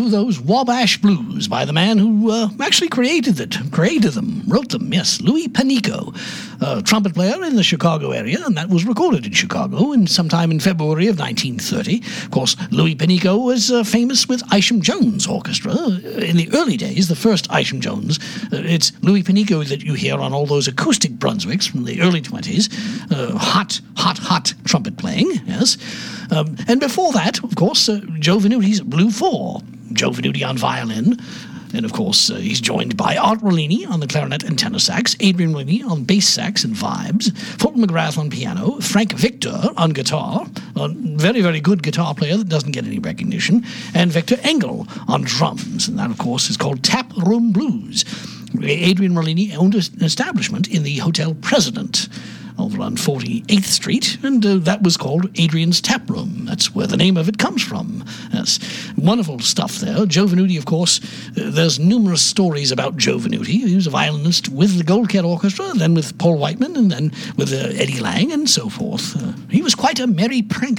those Wabash Blues by the man who actually created them, wrote them, yes, Louis Panico, a trumpet player in the Chicago area, and that was recorded in Chicago sometime in February of 1930. Of course, Louis Panico was famous with Isham Jones Orchestra. In the early days, the first Isham Jones, it's Louis Panico that you hear on all those acoustic Brunswicks from the early 20s. Hot trumpet playing, yes. And before that, of course, Joe Venuti's Blue Four. Joe Venuti on violin. And, of course, he's joined by Art Rollini on the clarinet and tenor sax, Adrian Rollini on bass sax and vibes, Fulton McGrath on piano, Frank Victor on guitar, a very, very good guitar player that doesn't get any recognition, and Victor Engel on drums. And that, of course, is called Tap Room Blues. Adrian Rollini owned an establishment in the Hotel President over on 48th Street, and that was called Adrian's Tap Room. That's where the name of it comes from. Yes, wonderful stuff there. Joe Venuti, of course, there's numerous stories about Joe Venuti. He was a violinist with the Gold Cat Orchestra, then with Paul Whiteman, and then with Eddie Lang, and so forth. He was quite a merry prankster.